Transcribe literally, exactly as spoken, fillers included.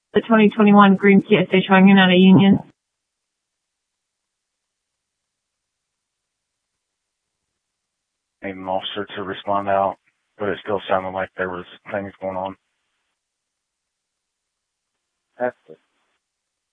the twenty twenty-one Green Kia Station Wagon out of Union. Need an officer to respond out, but it still sounded like there was things going on. That's it.